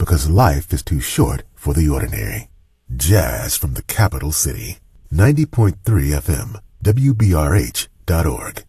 because life is too short for the ordinary. Jazz from the capital city. 90.3 FM, WBRH.org.